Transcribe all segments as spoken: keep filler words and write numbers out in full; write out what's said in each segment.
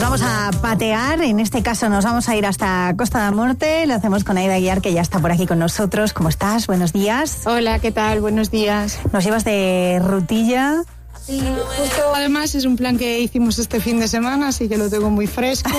vamos a patear, en este caso nos vamos a ir hasta Costa da Morte, lo hacemos con Aida Aguiar, que ya está por aquí con nosotros. ¿Cómo estás? Buenos días. Hola, ¿qué tal? Buenos días. Nos llevas de rutilla. Sí, justo además es un plan que hicimos este fin de semana, así que lo tengo muy fresco.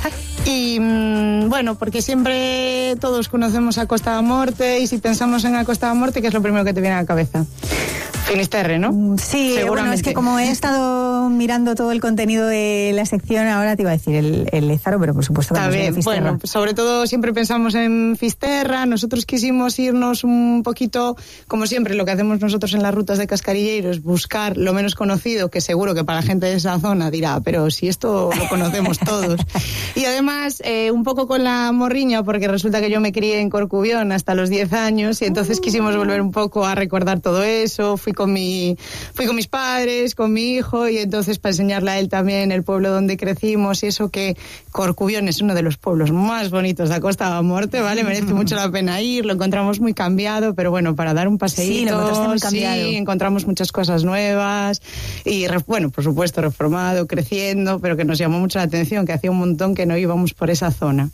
Y mmm, bueno, porque siempre todos conocemos a Costa da Morte, y si pensamos en a Costa da Morte, ¿qué es lo primero que te viene a la cabeza? Finisterre, ¿no? Sí, bueno, es que como he estado mirando todo el contenido de la sección, ahora te iba a decir el, el Lézaro, pero por supuesto Está bien, bueno, sobre todo siempre pensamos en Fisterra. Nosotros quisimos irnos un poquito, como siempre, lo que hacemos nosotros en las rutas de Cascarilleiro es buscar lo menos conocido, que seguro que para la gente de esa zona dirá, pero si esto lo conocemos todos. Y además, eh, un poco con la morriña, porque resulta que yo me crié en Corcubión hasta los diez años, y entonces quisimos volver un poco a recordar todo eso. Fui con mi, fui con mis padres, con mi hijo, y entonces para enseñarle a él también el pueblo donde crecimos, y eso, que Corcubión es uno de los pueblos más bonitos de la Costa da Morte, ¿vale? Merece mucho la pena ir, lo encontramos muy cambiado, pero bueno, para dar un paseíto, sí, lo encontraste muy cambiado. Sí, encontramos muchas cosas nuevas, y bueno, por supuesto, reformado, creciendo, pero que nos llamó mucho la atención, que hacía un montón que no íbamos por esa zona.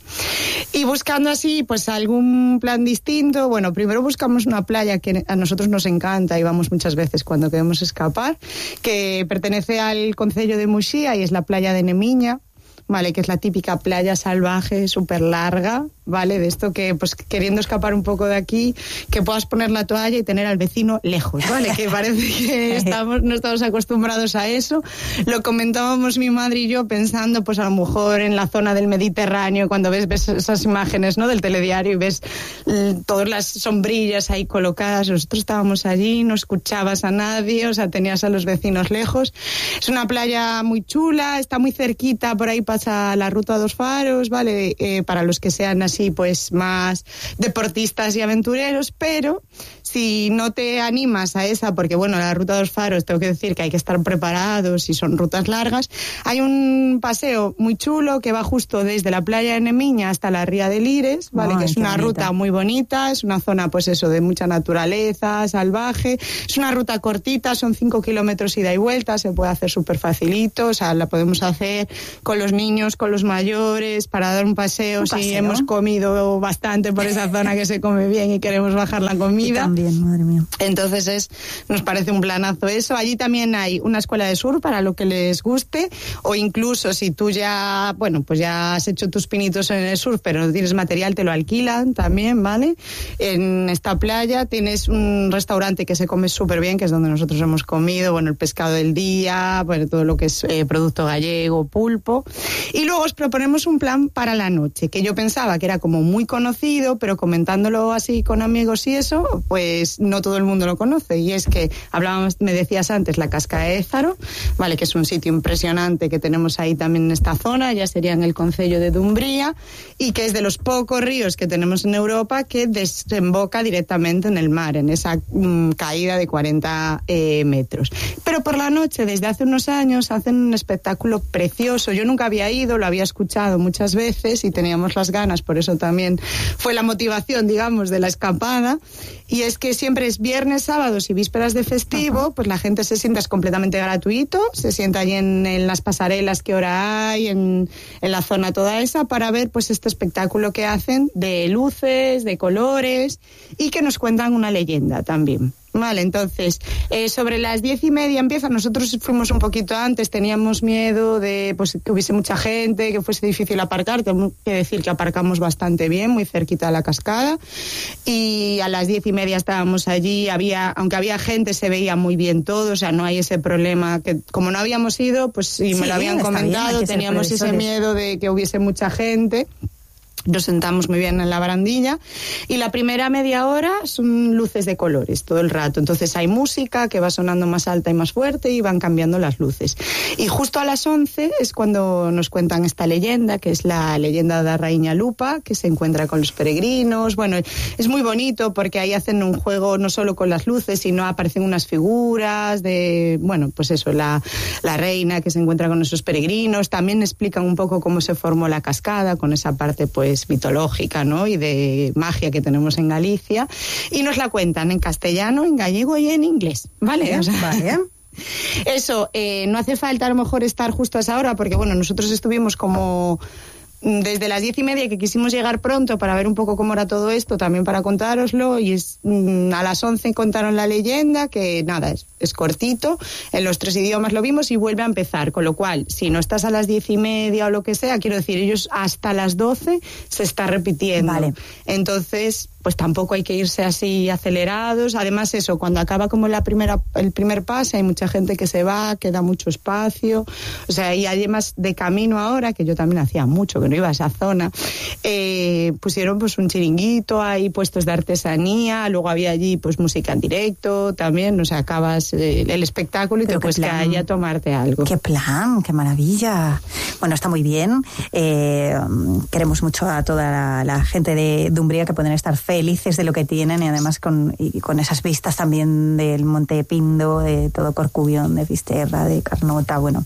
Y buscando así, pues algún plan distinto, bueno, primero buscamos una playa que a nosotros nos encanta y vamos muchas veces cuando queremos escapar, que pertenece al concello de Muxía y es la playa de Nemiña, ¿vale? Que es la típica playa salvaje, súper larga, ¿vale? De esto que, pues, queriendo escapar un poco de aquí, que puedas poner la toalla y tener al vecino lejos, ¿vale? Que parece que estamos, no estamos acostumbrados a eso. Lo comentábamos mi madre y yo pensando, pues, a lo mejor en la zona del Mediterráneo, cuando ves, ves esas imágenes, ¿no? Del telediario, y ves eh, todas las sombrillas ahí colocadas. Nosotros estábamos allí, no escuchabas a nadie, o sea, tenías a los vecinos lejos. Es una playa muy chula, está muy cerquita, por ahí pasa la ruta dos faros, ¿vale? Eh, para los que sean así, pues más deportistas y aventureros, pero si no te animas a esa, porque bueno, la ruta dos faros, tengo que decir que hay que estar preparados y son rutas largas, hay un paseo muy chulo que va justo desde la playa de Nemiña hasta la Ría de Lires, ¿vale? Ay, que es una bonita ruta muy bonita, es una zona, pues eso, de mucha naturaleza, salvaje, es una ruta cortita, son cinco kilómetros ida y vuelta, se puede hacer súper facilito, o sea, la podemos hacer con los niños, con los mayores, para dar un paseo, un si paseo. Hemos comido bastante por esa zona, que se come bien y queremos bajar la comida. Y también, madre mía. Entonces es, nos parece un planazo eso. Allí también hay una escuela de surf para lo que les guste, o incluso si tú ya, bueno, pues ya has hecho tus pinitos en el surf, pero no tienes material, te lo alquilan también, ¿vale? En esta playa tienes un restaurante que se come súper bien, que es donde nosotros hemos comido, bueno, el pescado del día, bueno, todo lo que es eh, producto gallego, pulpo. Y luego os proponemos un plan para la noche, que yo pensaba que era como muy conocido, pero comentándolo así con amigos y eso, pues no todo el mundo lo conoce. Y es que hablábamos, me decías antes, la Cascada de Lézaro, vale, que es un sitio impresionante que tenemos ahí también en esta zona, ya sería en el concello de Dumbría, y que es de los pocos ríos que tenemos en Europa que desemboca directamente en el mar, en esa mm, caída de cuarenta eh, metros. Pero por la noche, desde hace unos años, hacen un espectáculo precioso. Yo nunca había ido, lo había escuchado muchas veces y teníamos las ganas, por eso también fue la motivación, digamos, de la escapada. Y es que siempre es viernes, sábados y vísperas de festivo. Ajá. Pues la gente se sienta, es completamente gratuito, se sienta allí en, en las pasarelas que ahora hay, en, en la zona toda esa, para ver pues este espectáculo que hacen de luces, de colores, y que nos cuentan una leyenda también. Vale, entonces, eh, sobre las diez y media empieza. Nosotros fuimos un poquito antes, teníamos miedo de pues que hubiese mucha gente, que fuese difícil aparcar. Tengo que decir que aparcamos bastante bien, muy cerquita de la cascada, y a las diez y media estábamos allí. Había, aunque había gente, se veía muy bien todo, o sea, no hay ese problema, que como no habíamos ido, pues sí, me lo habían comentado, teníamos ese miedo de que hubiese mucha gente. Nos sentamos muy bien en la barandilla, y la primera media hora son luces de colores todo el rato. Entonces hay música que va sonando más alta y más fuerte y van cambiando las luces. Y justo a las once es cuando nos cuentan esta leyenda, que es la leyenda de la Raíña Lupa, que se encuentra con los peregrinos. Bueno, es muy bonito porque ahí hacen un juego no solo con las luces, sino aparecen unas figuras de, bueno, pues eso, la, la reina que se encuentra con esos peregrinos. También explican un poco cómo se formó la cascada, con esa parte pues mitológica, ¿no? Y de magia que tenemos en Galicia, y nos la cuentan en castellano, en gallego y en inglés, ¿vale? Vale, o sea, vale. Eso, eh, no hace falta a lo mejor estar justo a esa hora, porque bueno, nosotros estuvimos como desde las diez y media, que quisimos llegar pronto para ver un poco cómo era todo esto, también para contároslo, y es, mm, a las once contaron la leyenda, que nada, es, es cortito, en los tres idiomas lo vimos y vuelve a empezar, con lo cual, si no estás a las diez y media o lo que sea, quiero decir, ellos hasta las doce se está repitiendo. Vale. Entonces, pues tampoco hay que irse así acelerados. Además, eso, cuando acaba como la primera, el primer pase, hay mucha gente que se va, queda mucho espacio. O sea, y además de camino ahora, que yo también hacía mucho que no iba a esa zona, eh, pusieron pues un chiringuito, hay puestos de artesanía, luego había allí pues música en directo también, o sea, acabas eh, el espectáculo y Pero te puedes plan, caer a tomarte algo. ¡Qué plan! ¡Qué maravilla! Bueno, está muy bien. Eh, queremos mucho a toda la, la gente de Dumbría, que pueden estar felices de lo que tienen, y además con, y con esas vistas también del Monte Pindo, de todo Corcubión, de Fisterra, de Carnota. Bueno,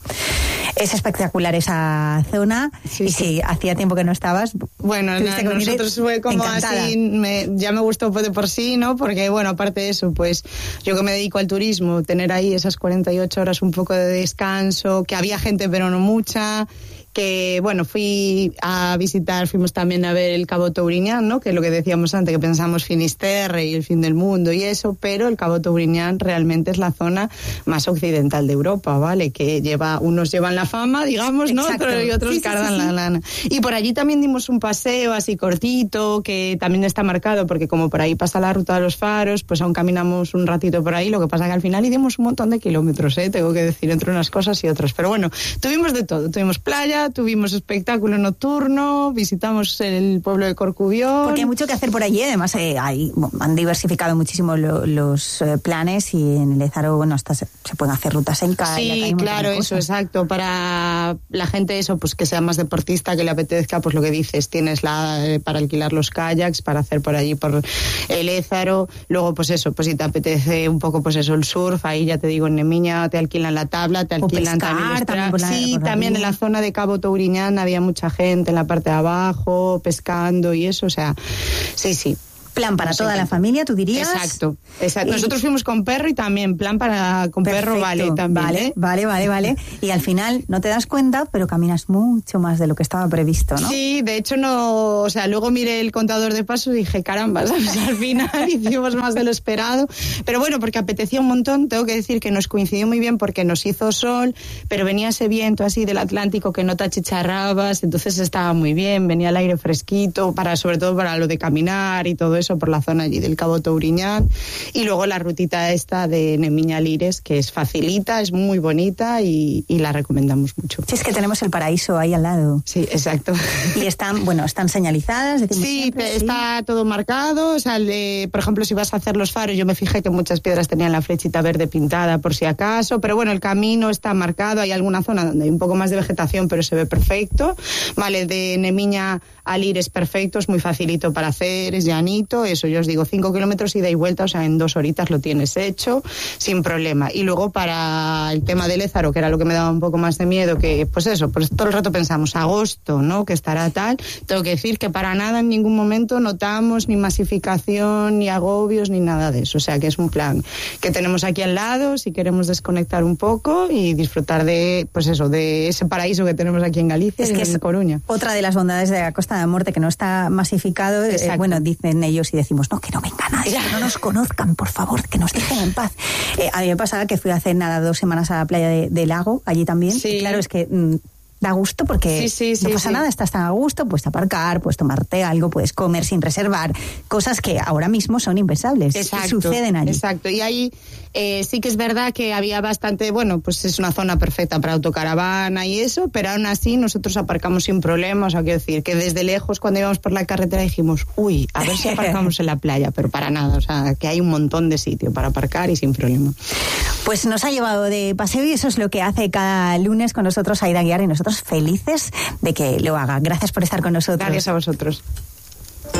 es espectacular esa zona. Sí, y sí. si hacía tiempo que no estabas, bueno, na, nosotros fue como encantada. Así, me, ya me gustó de por sí, ¿no? Porque, bueno, aparte de eso, pues yo que me dedico al turismo, tener ahí esas cuarenta y ocho horas un poco de descanso, que había gente pero no mucha, que, bueno, fui a visitar, fuimos también a ver el Cabo Touriñán, ¿no? Que es lo que decíamos antes, que pensamos Finisterre y el fin del mundo y eso, pero el Cabo Touriñán realmente es la zona más occidental de Europa, ¿vale? Que lleva, unos llevan la fama, digamos, ¿no? Exacto. Otros, y otros sí, cargan sí, sí, la sí. lana. Y por allí también dimos un paseo así cortito, que también está marcado, porque como por ahí pasa la ruta de los faros, pues aún caminamos un ratito por ahí, lo que pasa que al final y dimos un montón de kilómetros, ¿eh? Tengo que decir, entre unas cosas y otras. Pero bueno, tuvimos de todo, tuvimos playa, tuvimos espectáculo nocturno, visitamos el pueblo de Corcubión. Porque hay mucho que hacer por allí, además eh, hay, bueno, han diversificado muchísimo lo, los eh, planes, y en el Ézaro, bueno, hasta se, se pueden hacer rutas en kayak. Sí, claro, eso, exacto. Para la gente eso, pues que sea más deportista, que le apetezca, pues lo que dices, tienes la eh, para alquilar los kayaks, para hacer por allí por el Ézaro. Luego, pues eso, pues si te apetece un poco, pues eso, el surf, ahí ya te digo, en Nemiña te alquilan la tabla, te alquilan pescar, también los también por la- Sí, por la también ría. en la zona de Cabo Touriñán había mucha gente en la parte de abajo, pescando y eso, o sea, sí, sí. Plan para Nos toda la encanta. familia, tú dirías. Exacto, exacto. Y- Nosotros fuimos con perro y también plan para con Perfecto. perro vale también. Vale, ¿eh? vale, vale, vale. Y al final no te das cuenta, pero caminas mucho más de lo que estaba previsto, ¿no? Sí, de hecho no, o sea, luego miré el contador de pasos y dije, caramba, ¿sabes? Al final hicimos más de lo esperado, pero bueno, porque apetecía un montón, tengo que decir que nos coincidió muy bien porque nos hizo sol, pero venía ese viento así del Atlántico que no te achicharrabas, entonces estaba muy bien, venía el aire fresquito, para sobre todo para lo de caminar y todo eso por la zona allí del Cabo Touriñán, y luego la rutita esta de Nemiña Lires, que es facilita, es muy bonita y, y la recomendamos mucho. Si es que tenemos el paraíso ahí al lado. Sí, exacto. Y están, bueno, están señalizadas. decimos Sí, siempre, te- sí. está todo marcado. O sea, el de- por ejemplo, si vas a hacer los faros, yo me fijé que muchas piedras tenían la flechita verde pintada por si acaso, pero bueno, el camino está marcado. Hay alguna zona donde hay un poco más de vegetación, pero se ve perfecto. Vale, de Nemiña a Lires perfecto, es muy facilito para hacer, es llanito, eso yo os digo, cinco kilómetros ida y vuelta, o sea, en dos horitas lo tienes hecho, sin problema. Y luego para el tema del Ézaro, que era lo que me daba un poco más de miedo, que pues eso, pues todo el rato pensamos, agosto, ¿no?, que estará tal, tengo que decir que para nada en ningún momento notamos ni masificación, ni agobios, ni nada de eso, o sea, que es un plan que tenemos aquí al lado, si queremos desconectar un poco y disfrutar de, pues eso, de ese paraíso que tenemos aquí en Galicia, Es y que en es Coruña. otra de las bondades de la Costa de Morte, que no está masificado. Eh, Exacto. bueno, dicen ellos y decimos, no, que no venga nadie, que no nos conozcan, por favor, que nos dejen en paz. Eh, a mí me pasaba que fui hace nada dos semanas a la playa de, de Lago, allí también. Sí. Y claro, es que mm, da gusto porque Sí, sí, sí, no pasa sí. nada, estás tan a gusto, puedes aparcar, puedes tomarte algo, puedes comer sin reservar, cosas que ahora mismo son impensables. Exacto, Suceden allí. Exacto, y ahí eh, sí que es verdad que había bastante, bueno, pues es una zona perfecta para autocaravana y eso, pero aún así nosotros aparcamos sin problemas, o sea, quiero decir que desde lejos cuando íbamos por la carretera dijimos, uy, a ver si aparcamos en la playa, pero para nada, o sea, que hay un montón de sitio para aparcar y sin problema. Pues nos ha llevado de paseo y eso es lo que hace cada lunes con nosotros Aida Aguiar, y nosotros felices de que lo haga. Gracias por estar con nosotros. Gracias a vosotros.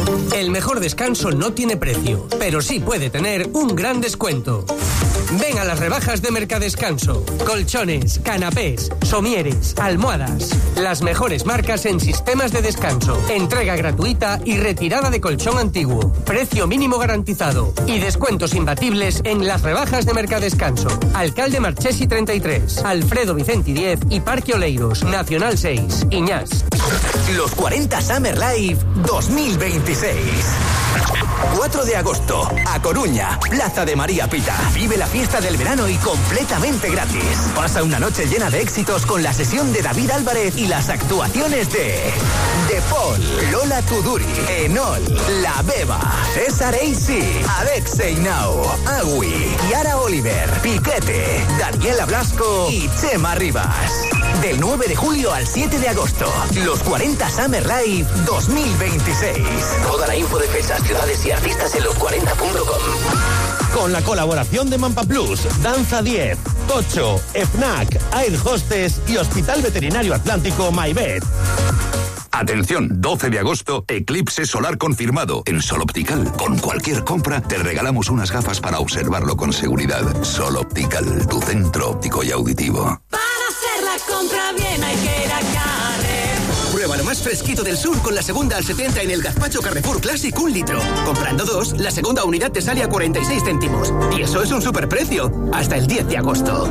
El mejor descanso no tiene precio, pero sí puede tener un gran descuento. Ven a las rebajas de Mercadescanso. Colchones, canapés, somieres, almohadas. Las mejores marcas en sistemas de descanso. Entrega gratuita y retirada de colchón antiguo. Precio mínimo garantizado. Y descuentos imbatibles en las rebajas de Mercadescanso. Alcalde Marchesi treinta y tres, Alfredo Vicenti diez y Parque Oleiros, Nacional seis, Iñás. Los cuarenta Summer Live dos mil veintiséis. cuatro de agosto, a Coruña, Plaza de María Pita. Vive la fiesta del verano y completamente gratis. Pasa una noche llena de éxitos con la sesión de David Álvarez y las actuaciones de De Paul, Lola Tuduri, Enol, La Beba, César Eisi, Alexei Nau, Agui, Yara Oliver, Piquete, Daniela Blasco y Chema Rivas. Del nueve de julio al siete de agosto, los cuarenta Summer Live dos mil veintiséis. Toda la info de fechas, ciudades y artistas en los cuarenta punto com. Con la colaboración de Mampa Plus, Danza diez, Tocho, FNAC, Air Hostess y Hospital Veterinario Atlántico MyVet. Atención, doce de agosto, eclipse solar confirmado en Sol Optical. Con cualquier compra te regalamos unas gafas para observarlo con seguridad. Sol Optical, tu centro óptico y auditivo. Para hacer la compra bien hay que ir a Carrefour. Prueba lo más fresquito del sur con la segunda al setenta en el gazpacho Carrefour Classic un litro. Comprando dos, la segunda unidad te sale a cuarenta y seis céntimos. Y eso es un superprecio. Hasta el diez de agosto.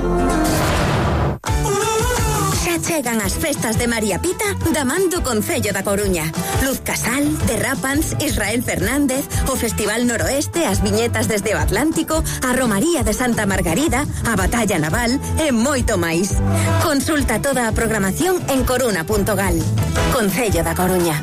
Xa chegan as festas de María Pita da man do Concello da Coruña. Luz Casal, Derrapans, Israel Fernández, o Festival Noroeste, as viñetas desde o Atlántico, a Romaría de Santa Margarida, a Batalla Naval e moito máis. Consulta toda a programación en coruna punto gal. Concello da Coruña.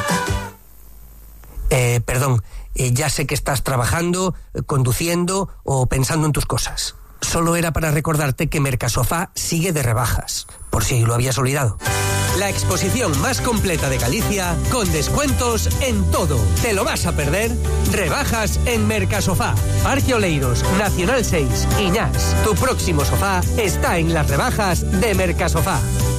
Eh, perdón, eh, ya sé que estás trabajando, eh, conduciendo o pensando en tus cosas. Solo era para recordarte que Mercasofá sigue de rebajas, por si lo habías olvidado. La exposición más completa de Galicia, con descuentos en todo. ¿Te lo vas a perder? Rebajas en Mercasofá. Parque Oleiros, Nacional seis, Iñás. Tu próximo sofá está en las rebajas de Mercasofá.